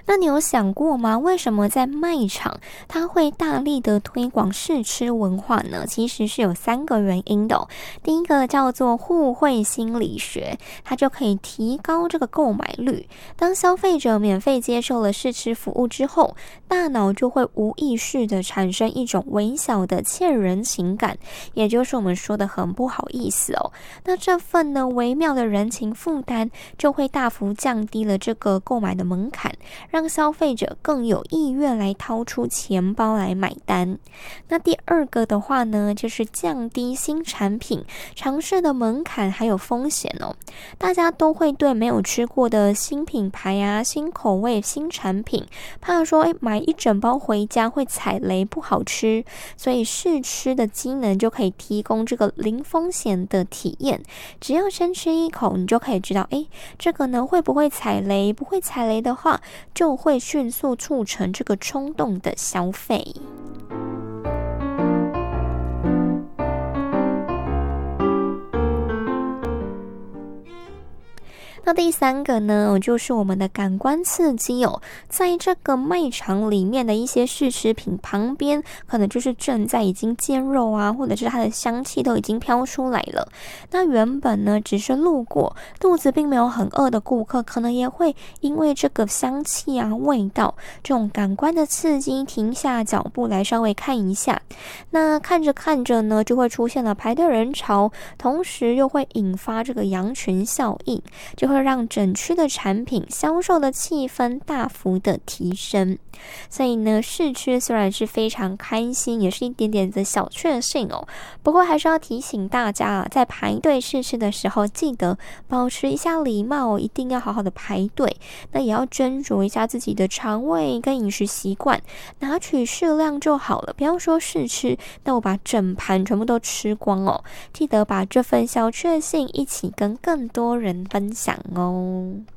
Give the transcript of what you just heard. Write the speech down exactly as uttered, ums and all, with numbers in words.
那你有想过吗？为什么在卖场它会大力的推广试吃文化呢？其实是有三个原因的哦。第一个叫做互惠心理学，它就可以提高这个购买率。当消费者免费接受了试吃服务之后，大脑就会无意识的产生一种微小的欠人情感，也就是我们说的很不好意思哦。那这份呢微妙的人情负担，就会大幅降低了这个购买的门槛，让消费者更有意愿来掏出钱包来买单。那第二个的话呢，就是降低新产品尝试的门槛还有风险哦。大家都会对没有吃过的新品牌啊、新口味、新产品，怕说诶买一整包回家会踩雷不好吃，所以试吃的机能就可以提供这个零风险的体验。只要先吃一口，你就可以知道，诶，这个呢会不会踩雷？不会踩雷的话，就会迅速促成这个冲动的消费。那第三个呢，就是我们的感官刺激哦，在这个卖场里面的一些试吃品旁边，可能就是正在已经煎肉啊，或者是它的香气都已经飘出来了。那原本呢只是路过，肚子并没有很饿的顾客，可能也会因为这个香气啊、味道这种感官的刺激，停下脚步来稍微看一下。那看着看着呢，就会出现了排队人潮，同时又会引发这个羊群效应，就会会让整区的产品销售的气氛大幅的提升。所以呢，试吃虽然是非常开心，也是一点点的小确幸哦。不过还是要提醒大家啊，在排队试吃的时候，记得保持一下礼貌哦，一定要好好的排队。那也要斟酌一下自己的肠胃跟饮食习惯，拿取适量就好了。不要说试吃，那我把整盘全部都吃光哦。记得把这份小确幸一起跟更多人分享哦。